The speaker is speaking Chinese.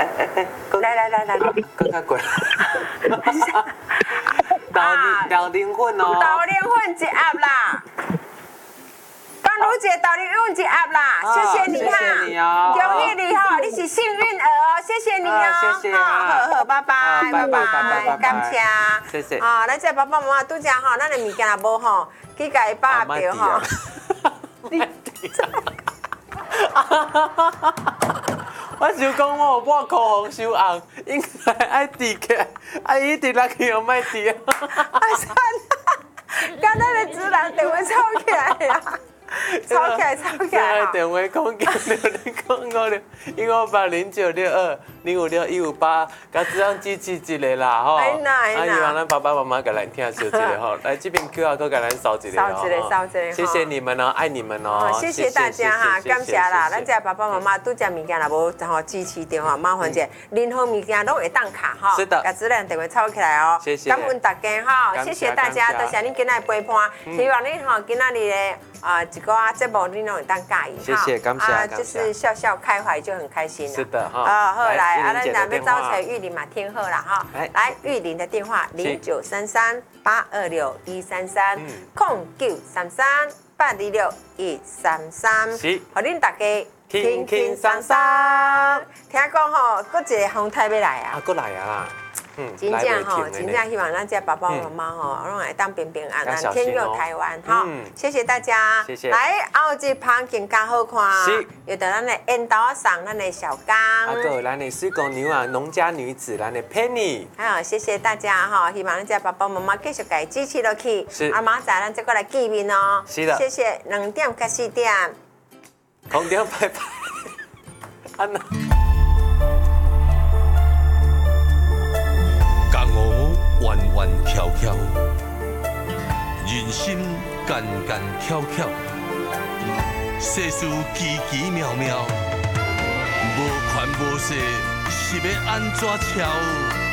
来， 更加贵。豆灵粉哦， 豆灵粉一盒啦。帮卢姐豆灵粉一盒啦，谢谢你哈， 谢谢你哦， 恭喜你哈，你是幸运儿哦，谢谢你哦， 谢谢， 好，拜拜，感谢， 谢谢。 啊，咱这爸爸妈妈拄只吼，咱的物件也无吼，去甲伊把掉吼。 我想讲我有半箍红收红，应该爱滴起来，啊伊滴落去又莫滴啊。 啊算啦，刚才的主人电话吵起来呀。吵起来！ 这个电话讲叫你讲我了1580962056158，甲这样支持一个啦吼。希望咱爸爸妈妈甲咱听收一个吼，来这边 QR code 甲咱扫一个扫一个， 谢谢你们哦，爱你们哦， 谢谢大家哈，感谢啦！咱这爸爸妈妈拄只物件若无吼支持着吼，麻烦者任何物件拢会当卡哈， 是的， 甲主人电话吵起来哦， 谢谢， 感恩大家哈，谢谢大家，多谢恁今仔陪伴，希望恁吼今仔日的一个节目你拢会当介意哈，谢谢，感谢， 就是笑笑开怀就很开心了， 是的哈， 好来，咱咱要招财玉林嘛，天后啦哈，来玉林的电话0933826133，0933826133， 是， 互恁大家轻轻松松， 听讲吼，搁一个风台要来啊， 搁来啊啦。 真正吼，真正希望咱这爸爸妈妈吼，拢会当平平安安，天佑台湾哈。谢谢大家， 谢谢。 来，后一旁更加好看，有的咱的烟斗上，咱的小刚， 还有咱的水果牛啊，农家女子，咱的 Penny。 好，谢谢大家哈，希望咱这爸爸妈妈继续给支持落去。 是。 啊，明仔咱再过来见面哦。 是的。 谢谢，2点到4点。 空中拜拜。安娜。 弯弯翘翘，人生间间巧巧，世事奇奇妙妙，无权无势是要安怎超？